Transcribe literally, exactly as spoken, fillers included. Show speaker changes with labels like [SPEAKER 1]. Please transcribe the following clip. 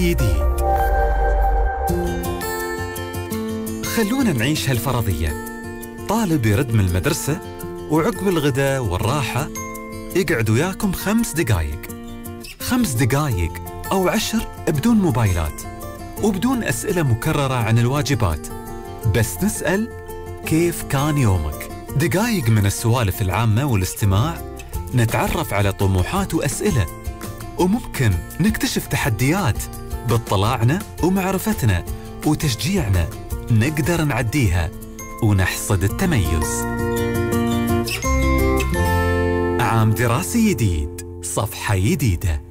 [SPEAKER 1] جديد. خلونا نعيش هالفرضية. طالب يرد من المدرسة وعقب الغداء والراحة يقعد وياكم خمس دقايق خمس دقايق أو عشر بدون موبايلات وبدون أسئلة مكررة عن الواجبات، بس نسأل كيف كان يومك. دقايق من السوالف العامة والاستماع، نتعرف على طموحات وأسئلة، وممكن نكتشف تحديات. باطلاعنا ومعرفتنا وتشجيعنا نقدر نعديها ونحصد التميز. عام دراسي جديد، صفحة جديدة.